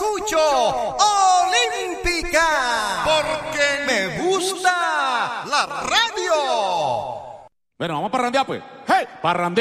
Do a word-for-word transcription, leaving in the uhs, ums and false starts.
escucho Olímpica, porque me gusta la radio. Bueno, vamos a parrandear pues. ¡Hey! Parrandeo.